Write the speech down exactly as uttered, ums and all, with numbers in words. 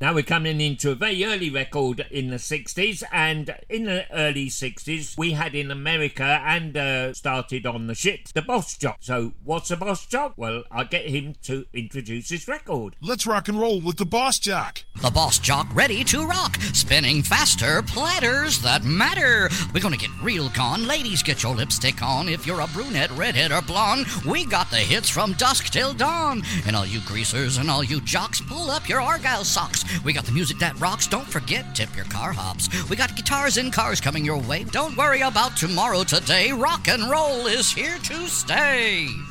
Now we're coming into a very early record in the sixties, and in the early sixties we had in America and uh, started on the ships, the Boss Jock. So what's a Boss Jock? Well, I'll get him to introduce his record. Let's rock and roll with the Boss Jock. The Boss Jock ready to rock, spinning faster, platters that matter. We're gonna get real gone. Ladies, get your lipstick on. If you're a brunette, redhead, or blonde, we got the hits from dusk till dawn. And all you greasers and all you jocks, pull up your Argyle socks. We got the music that rocks. Don't forget, tip your car hops. We got guitars and cars coming your way. Don't worry about tomorrow, today. Rock and roll is here to stay.